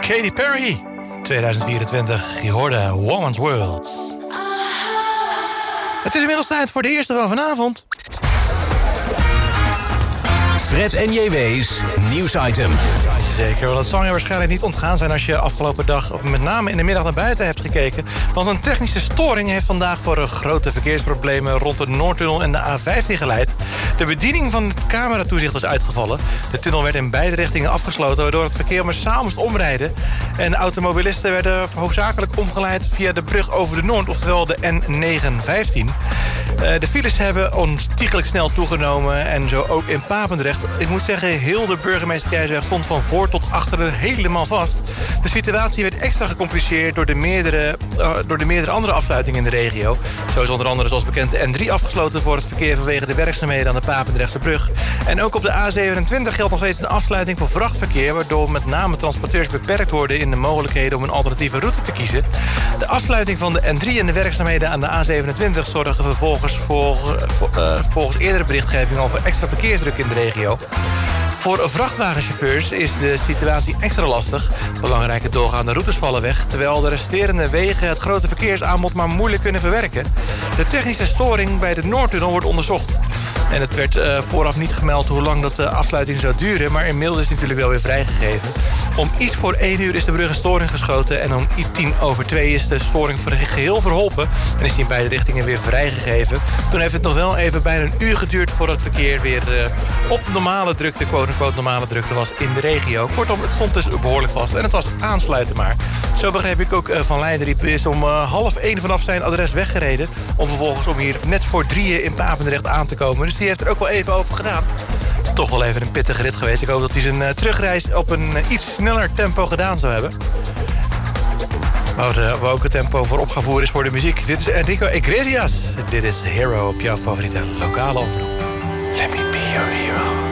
Katy Perry, 2024. Je hoorde Woman's World. Het is inmiddels tijd voor de eerste van vanavond. Fred en JW's nieuwsitem. Zeker, want dat zal je waarschijnlijk niet ontgaan zijn als je afgelopen dag, met name in de middag, naar buiten hebt gekeken. Want een technische storing heeft vandaag voor grote verkeersproblemen rond de Noordtunnel en de A15 geleid. De bediening van het cameratoezicht was uitgevallen. De tunnel werd in beide richtingen afgesloten, waardoor het verkeer massaal moest omrijden. En de automobilisten werden hoofdzakelijk omgeleid via de brug over de Noord, oftewel de N915. De files hebben ontiegelijk snel toegenomen en zo ook in Papendrecht. Ik moet zeggen, heel de Burgemeester Keizersweg stond van voor tot achteren helemaal vast. De situatie werd extra gecompliceerd door de meerdere andere afsluitingen in de regio. Zo is onder andere, zoals bekend, de N3 afgesloten voor het verkeer vanwege de werkzaamheden aan de Papendrechtse brug. En ook op de A27 geldt nog steeds een afsluiting voor vrachtverkeer, waardoor met name transporteurs beperkt worden in de mogelijkheden om een alternatieve route te kiezen. De afsluiting van de N3 en de werkzaamheden aan de A27 zorgen vervolgens volgens eerdere berichtgeving over extra verkeersdruk in de regio. Voor vrachtwagenchauffeurs is de situatie extra lastig. Belangrijke doorgaande routes vallen weg, terwijl de resterende wegen het grote verkeersaanbod maar moeilijk kunnen verwerken. De technische storing bij de Noordtunnel wordt onderzocht. En het werd vooraf niet gemeld hoe lang dat de afsluiting zou duren, maar inmiddels is het natuurlijk wel weer vrijgegeven. Om iets voor 1 uur is de brug in storing geschoten en om 2:10 is de storing geheel verholpen en is die in beide richtingen weer vrijgegeven. Toen heeft het nog wel even bijna een uur geduurd voordat het verkeer weer op normale drukte, quote-unquote normale drukte was in de regio. Kortom, het stond dus behoorlijk vast en het was aansluiten maar. Zo begreep ik ook van Leijden, die is om 12:30 vanaf zijn adres weggereden, om vervolgens om hier net voor 3 in Papendrecht aan te komen. Dus die heeft er ook wel even over gedaan. Toch wel even een pittige rit geweest. Ik hoop dat hij zijn terugreis op een iets sneller tempo gedaan zou hebben. Waar ook het tempo voor op gaan voeren is voor de muziek. Dit is Enrico Iglesias. Dit is Hero op jouw favoriete lokale omroep. Let me be your hero.